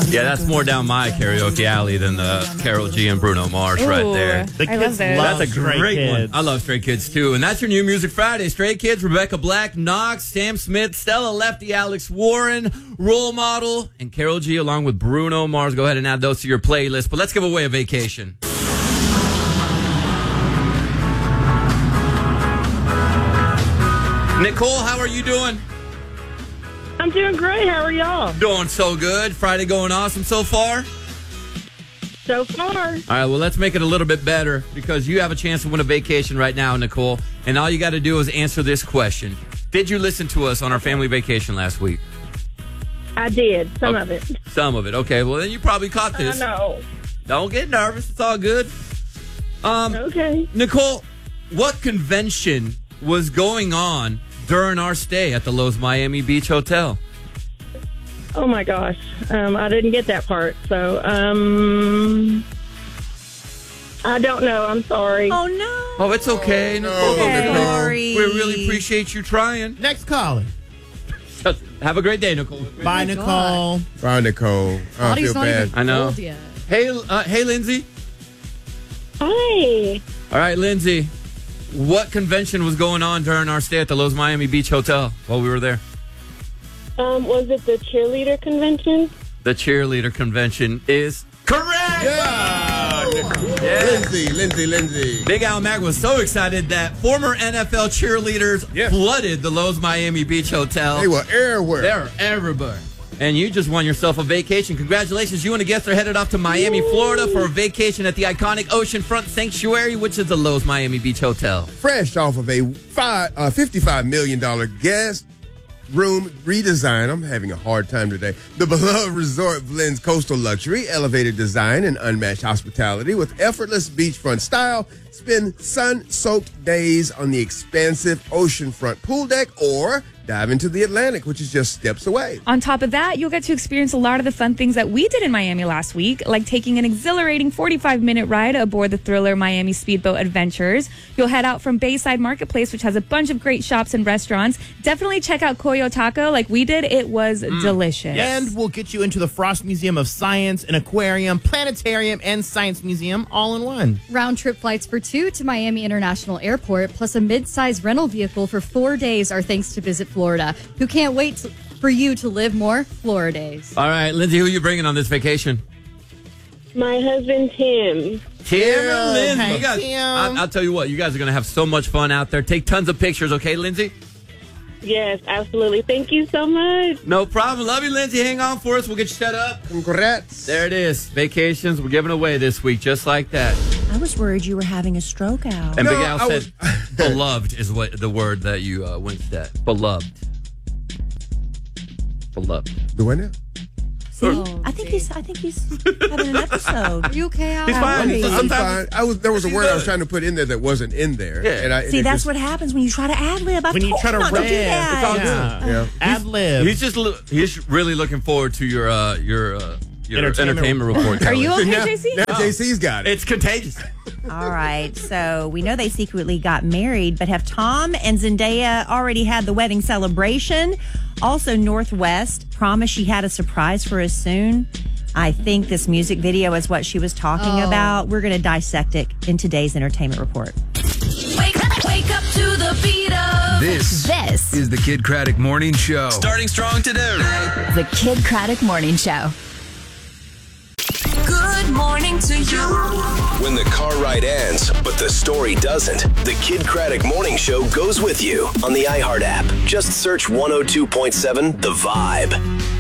Yeah, that's more down my karaoke alley than the Karol G and Bruno Mars right there. The kids That's a great Stray one. Kids. I love Stray Kids too. And that's your new Music Friday. Stray Kids, Rebecca Black, Knox, Sam Smith, Stella Lefty, Alex Warren, Role Model, and Karol G along with Bruno Mars. Go ahead and add those to your playlist. But let's give away a vacation. Nicole, how are you doing? I'm doing great. How are y'all? Doing so good. Friday going awesome so far? So far. All right, well, let's make it a little bit better because you have a chance to win a vacation right now, Nicole. And all you got to do is answer this question. Did you listen to us on our family vacation last week? I did. Some of it. Some of it. Okay, well, then you probably caught I this. know. Don't get nervous. It's all good. Okay. Nicole, what convention was going on during our stay at the Lowe's Miami Beach Hotel? Oh, my gosh. I didn't get that part. So, I don't know. I'm sorry. Oh, no. Oh, it's okay, Nicole. Okay. Sorry. We really appreciate you trying. Next caller. Have a great day, Nicole. Bye, Nicole. Bye, Nicole. I feel bad. I know. Hey, Lindsay. Hi. All right, Lindsay. What convention was going on during our stay at the Lowe's Miami Beach Hotel while we were there? Was it the cheerleader convention? The cheerleader convention is correct. Yeah. Lindsay. Big Al Mack was so excited that former NFL cheerleaders flooded the Lowe's Miami Beach Hotel. They were everywhere. They're everywhere. And you just won yourself a vacation. Congratulations. You and a guest are headed off to Miami, Florida for a vacation at the iconic Oceanfront Sanctuary, which is the Lowe's Miami Beach Hotel. Fresh off of a $55 million guest room redesign. I'm having a hard time today. The beloved resort blends coastal luxury, elevated design, and unmatched hospitality with effortless beachfront style. Spend sun-soaked days on the expansive oceanfront pool deck or dive into the Atlantic, which is just steps away. On top of that, you'll get to experience a lot of the fun things that we did in Miami last week, like taking an exhilarating 45-minute ride aboard the thriller Miami Speedboat Adventures. You'll head out from Bayside Marketplace, which has a bunch of great shops and restaurants. Definitely check out Coyo Taco like we did. It was delicious. And we'll get you into the Frost Museum of Science, an aquarium, planetarium, and science museum all in one. Round-trip flights for two to Miami International Airport, plus a mid-size rental vehicle for 4 days are thanks to Visit Florida, who can't wait for you to live more Florida days. All right, Lindsay, who are you bringing on this vacation? My husband, Tim. Tim and Lindsay. Hey, You guys, Tim. I'll tell you what, you guys are going to have so much fun out there. Take tons of pictures, okay, Lindsay? Yes, absolutely. Thank you so much. No problem. Love you, Lindsay. Hang on for us. We'll get you set up. Congrats. There it is. Vacations we're giving away this week, just like that. I was worried you were having a stroke out. And No, Big Al I said, beloved is what the word that you winced at. Beloved. Beloved. The what now? I think he's having an episode. Are you okay, Al? He's fine. I'm Sometimes fine. There was a He's word I good. was trying to put in there that wasn't in there. Yeah. And See, that's what happens when you try to ad-lib. When you try to not to do rap, that. It's all good. Yeah. Ad-lib. he's really looking forward to your entertainment report. Are you okay, now, JC? Now JC's got it. It's contagious. All right, so we know they secretly got married, but have Tom and Zendaya already had the wedding celebration? Also, Northwest promised she had a surprise for us soon. I think this music video is what she was talking about. We're going to dissect it in today's entertainment report. Wake up to the beat of This is the Kid Craddock Morning Show. Starting strong today. the Kid Craddock Morning Show. Good morning to you. When the car ride ends, but the story doesn't, the Kid Craddock Morning Show goes with you on the iHeart app. Just search 102.7 The Vibe.